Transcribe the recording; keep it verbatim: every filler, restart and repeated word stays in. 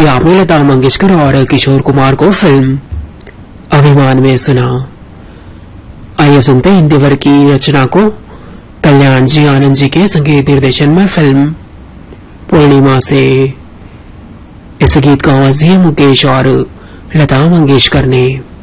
अभी आपने लता मंगेशकर और किशोर कुमार को फिल्म अभिमान में सुना। आइए सुनते हैं हिंदी वर्ग की रचना को कल्याण जी आनंद जी के संगीत निर्देशन में फिल्म पूर्णिमा से। इस गीत का आवाज दिया मुकेश और लता मंगेशकर ने।